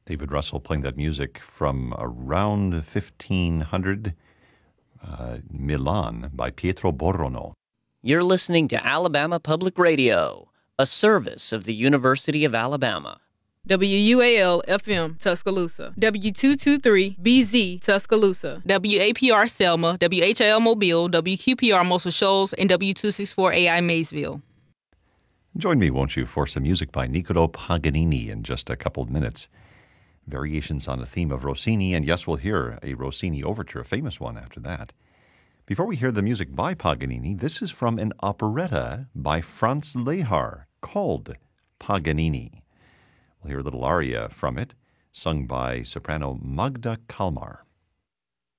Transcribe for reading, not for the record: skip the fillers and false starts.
David Russell playing that music from around 1500, Milan by Pietro Borrono. You're listening to Alabama Public Radio, a service of the University of Alabama. WUAL-FM, Tuscaloosa. W223-BZ, Tuscaloosa. WAPR Selma, WHIL Mobile, WQPR Muscle Shoals, and W264AI Maysville. Join me, won't you, for some music by Niccolò Paganini in just a couple of minutes. Variations on a theme of Rossini, and yes, we'll hear a Rossini overture, a famous one after that. Before we hear the music by Paganini, this is from an operetta by Franz Lehár called Paganini. We'll hear a little aria from it, sung by soprano Magda Kalmar.